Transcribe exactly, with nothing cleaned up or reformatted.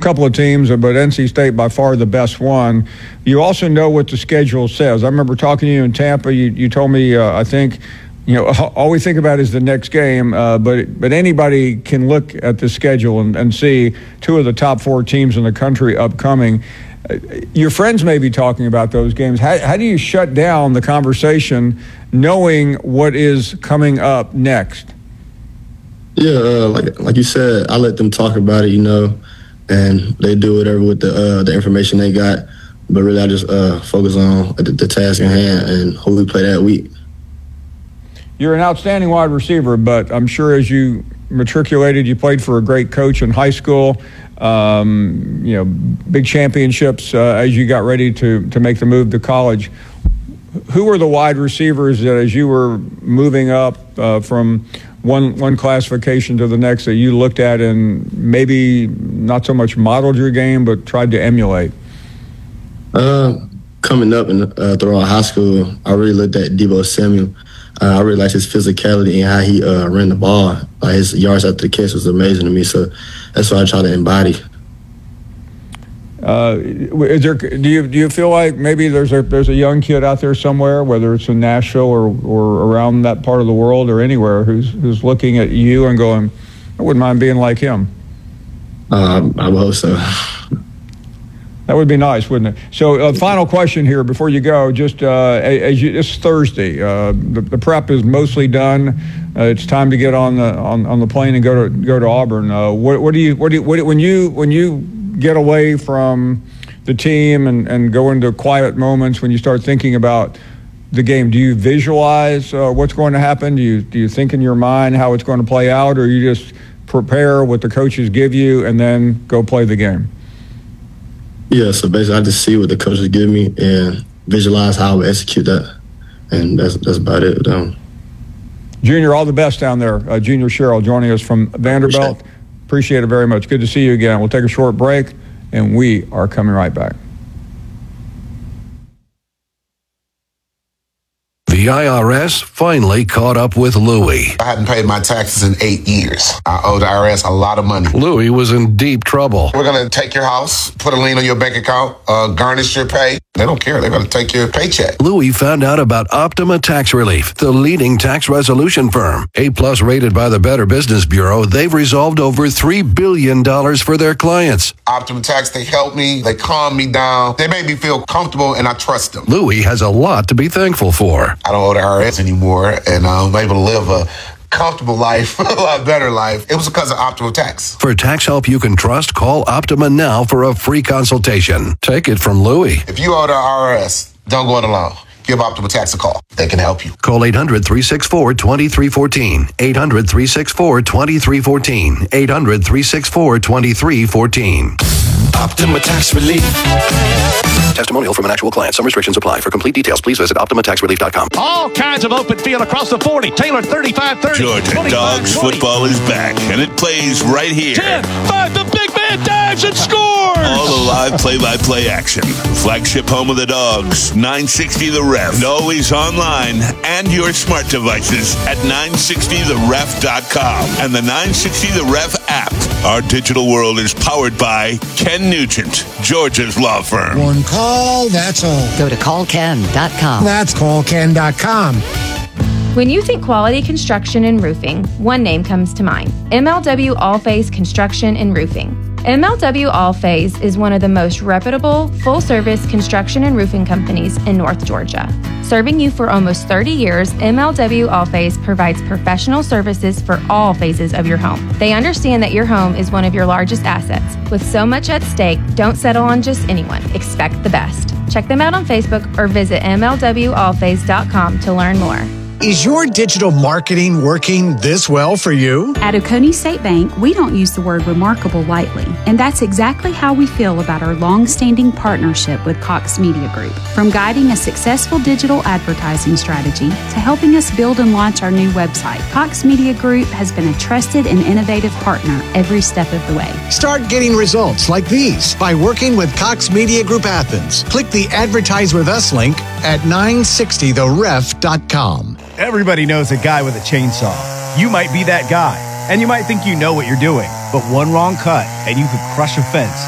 couple of teams, but N C State by far the best one. You also know what the schedule says. I remember talking to you in Tampa. You, you told me, uh, I think, you know, all we think about is the next game, uh, but but anybody can look at the schedule and, and see two of the top four teams in the country upcoming. Uh, your friends may be talking about those games. How, how do you shut down the conversation knowing what is coming up next? Yeah, uh, like like you said, I let them talk about it, you know, and they do whatever with the uh, the information they got. But really, I just uh, focus on the, the task in hand and who we play that week. You're an outstanding wide receiver, but I'm sure as you matriculated, you played for a great coach in high school, um, you know, big championships uh, as you got ready to, to make the move to college. Who were the wide receivers that as you were moving up uh, from one one classification to the next that you looked at and maybe not so much modeled your game but tried to emulate? Uh, coming up and uh, throughout high school, I really looked at Deebo Samuel. Uh, I really liked his physicality and how he uh, ran the ball. Uh, his yards after the catch was amazing to me, so that's what I try to embody. Uh, is there? Do you do you feel like maybe there's a there's a young kid out there somewhere, whether it's in Nashville or, or around that part of the world or anywhere, who's who's looking at you and going, I wouldn't mind being like him? Uh, I would hope so. That would be nice, wouldn't it? So, uh, final question here before you go. Just uh, as you, it's Thursday, uh, the, the prep is mostly done. Uh, it's time to get on the on, on the plane and go to go to Auburn. Uh, what, what do you what do you, what, when you when you get away from the team and, and go into quiet moments when you start thinking about the game? Do you visualize uh, what's going to happen? Do you do you think in your mind how it's going to play out, or you just prepare what the coaches give you and then go play the game? Yeah, so basically I just see what the coaches give me and visualize how I would execute that, and that's that's about it. Um, Junior, all the best down there. Uh, Junior Sherrill joining us from Vanderbilt. Appreciate it. Appreciate it very much. Good to see you again. We'll take a short break, and we are coming right back. The I R S finally caught up with Louie. I hadn't paid my taxes in eight years. I owe the I R S a lot of money. Louie was in deep trouble. We're going to take your house, put a lien on your bank account, uh, garnish your pay. They don't care. They're going to take your paycheck. Louie found out about Optima Tax Relief, the leading tax resolution firm. A-plus rated by the Better Business Bureau, they've resolved over three billion dollars for their clients. Optima Tax, they help me. They calm me down. They make me feel comfortable, and I trust them. Louie has a lot to be thankful for. I don't owe the I R S anymore, and I'm able to live a comfortable life, a lot better life. It was because of Optima Tax. For tax help you can trust, call Optima now for a free consultation. Take it from Louie. If you owe the I R S, don't go it alone. Give Optima Tax a call. They can help you. Call eight hundred, three six four, two three one four. eight hundred, three six four, two three one four. eight hundred, three six four, two three one four. Optima Tax Relief. Testimonial from an actual client. Some restrictions apply. For complete details, please visit Optima Tax Relief dot com. All kinds of open field across the forty. Taylor thirty-five thirty. Georgia Dogs football is back, and it plays right here. ten, five, the big man dives and scores! All the live play-by-play action. Flagship home of the Dogs, nine sixty The Ref. And always online and your smart devices at nine sixty the ref dot com and the nine sixty The Ref app. Our digital world is powered by Ken Nugent, Georgia's law firm. One call, that's all. Go to call ken dot com. That's call ken dot com. When you think quality construction and roofing, one name comes to mind: M L W All-Phase Construction and Roofing. M L W All-Phase is one of the most reputable, full-service construction and roofing companies in North Georgia. Serving you for almost thirty years, M L W All-Phase provides professional services for all phases of your home. They understand that your home is one of your largest assets. With so much at stake, don't settle on just anyone. Expect the best. Check them out on Facebook or visit M L W all phase dot com to learn more. Is your digital marketing working this well for you? At Oconee State Bank, we don't use the word remarkable lightly, and that's exactly how we feel about our long-standing partnership with Cox Media Group. From guiding a successful digital advertising strategy to helping us build and launch our new website, Cox Media Group has been a trusted and innovative partner every step of the way. Start getting results like these by working with Cox Media Group Athens. Click the Advertise With Us link at nine sixty the ref dot com. Everybody knows a guy with a chainsaw. You might be that guy, and you might think you know what you're doing, but one wrong cut and you could crush a fence.